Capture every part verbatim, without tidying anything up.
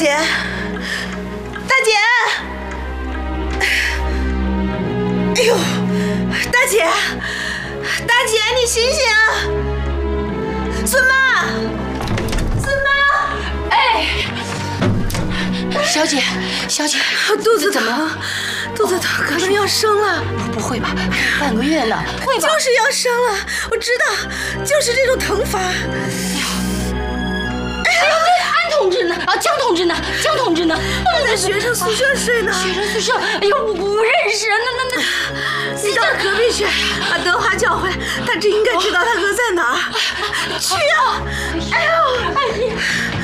姐，大姐，哎呦，大姐，大姐，你醒醒！孙妈，孙妈， 哎，小姐，小姐， 肚子怎么？肚子疼，可能要生了。 不会吧？半个月呢？会吧？ 就是要生了，我知道，就是这种疼法。 同志呢？啊，江同志呢？江同志呢？ 我在学生宿舍睡呢。 学生宿舍？哎呦，我不认识。那那那， 你到隔壁去，把德华叫回来，他真应该知道他哥在哪儿。去啊！哎呦！哎呀！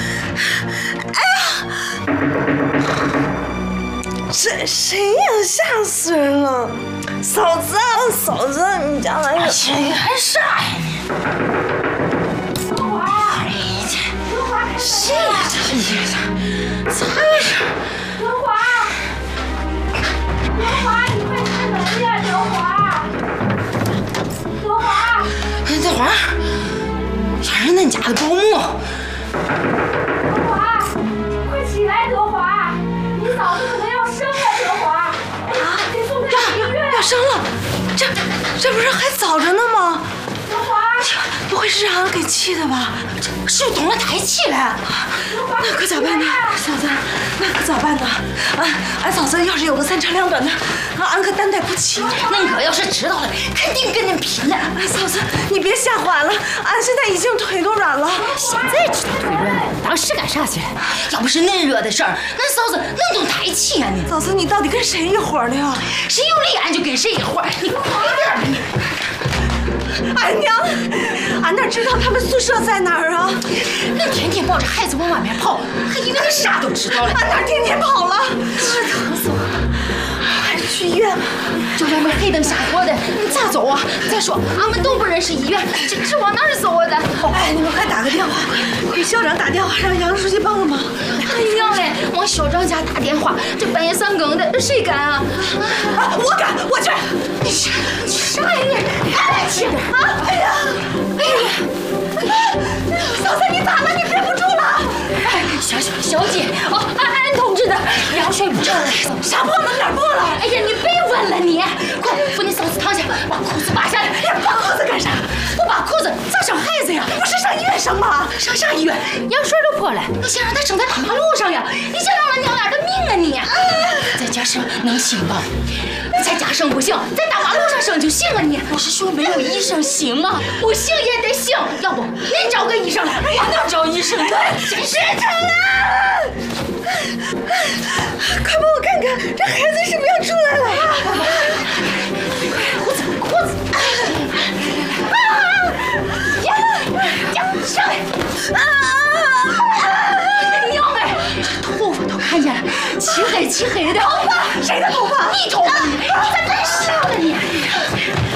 哎呀！这谁呀？吓死人了！嫂子啊，嫂子，你家来人！ 哎呀，还傻呀你！谁呀？这是咋回事？ 德华，德华，你快开门呀！德华，德华， 哎，德华，这是恁家的保姆。 德华，快起来！德华，你嫂子可能要生了！德华，啊，得送她去医院。 要生了，这这不是还早着呢吗？ 德华， 不会是让人给气的吧？ 这是不是动了胎气了？ 那可咋办呢，嫂子？那可咋办呢？俺俺嫂子要是有个三长两短的，俺可担待不起。 恁哥要是知道了，肯定跟恁拼了。 哎，嫂子，你别吓坏了，俺现在已经腿都软了。 现在知道腿软了，当时干啥去了？要不是恁惹的事儿，恁嫂子能动胎气啊你？ 嫂子，你到底跟谁一伙儿的呀？ 谁有理俺就跟谁一伙儿，你快点吧你！ 俺娘，俺哪知道他们宿舍在哪儿啊？ 恁天天抱着孩子往外面跑，还以为恁啥都知道了。 俺哪天天跑了？是疼死我了！还是去医院吧。 这外面黑灯瞎火的，你咋走啊？再说俺们都不认识医院，这这往哪儿走啊？咱哎，你们快打个电话，给校长打电话，让杨书记帮个忙。 哎呀嘞，往校长家打电话，这半夜三更的，谁敢啊？ 啊，我敢，我去。 你啥你啥呀你？哎去啊！哎呀，哎呀，嫂子你咋了？你憋不住了。 哎，小小小姐，哦，安安同志的羊水破了， 啥破了？哪儿破了？ 哎呀，你别问了你，快扶你嫂子躺下，把裤子扒下来。 哎，扒裤子干啥？ 不扒裤子咋生孩子呀？ 不是上医院生吗？ 上啥医院？羊水都破了，你想让他生在大马路上呀？你想让俺娘俩的命啊你？在家生能行吗？在家生不行，在大马路上生就行啊你？我是说没有医生行吗？不行也得行，要不您找个医生来？我哪找医生来？真是的了！ 快帮我看看，这孩子是不是要出来了？ 裤子裤子！啊！呀呀！上来！啊！娘哎，这头发都看见了，漆黑漆黑的。 头发？谁的头发？ 你头发！你咋干啥了你？